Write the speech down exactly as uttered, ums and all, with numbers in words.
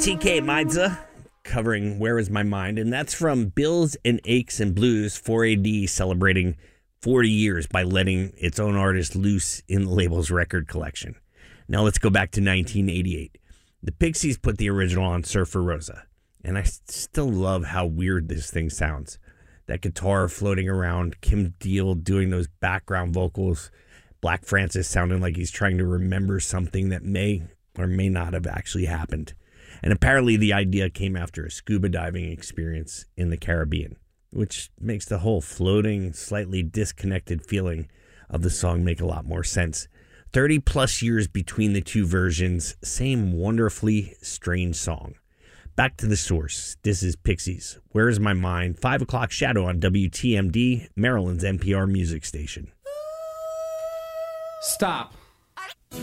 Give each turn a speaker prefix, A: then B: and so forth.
A: T K Midza covering Where Is My Mind, and that's from Bills and Aches and Blues, four A D celebrating forty years by letting its own artist loose in the label's record collection. Now let's go back to nineteen eighty-eight. The Pixies put the original on Surfer Rosa, and I still love how weird this thing sounds. That guitar floating around, Kim Deal doing those background vocals, Black Francis sounding like he's trying to remember something that may or may not have actually happened. And apparently the idea came after a scuba diving experience in the Caribbean, which makes the whole floating, slightly disconnected feeling of the song make a lot more sense. thirty plus years between the two versions, same wonderfully strange song. Back to the source. This is Pixies. Where Is My Mind? five o'clock Shadow on W T M D, Maryland's N P R music station.
B: Stop.